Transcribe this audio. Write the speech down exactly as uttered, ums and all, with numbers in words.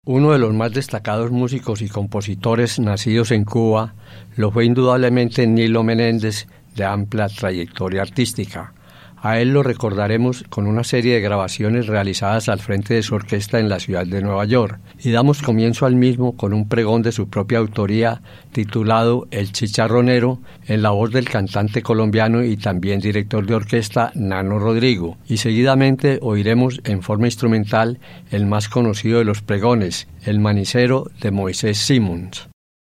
Uno de los más destacados músicos y compositores nacidos en Cuba lo fue indudablemente Nilo Menéndez, de amplia trayectoria artística. A él lo recordaremos con una serie de grabaciones realizadas al frente de su orquesta en la ciudad de Nueva York, y damos comienzo al mismo con un pregón de su propia autoría titulado El Chicharronero, en la voz del cantante colombiano y también director de orquesta Nano Rodrigo, y seguidamente oiremos en forma instrumental el más conocido de los pregones, El Manicero, de Moisés Simons.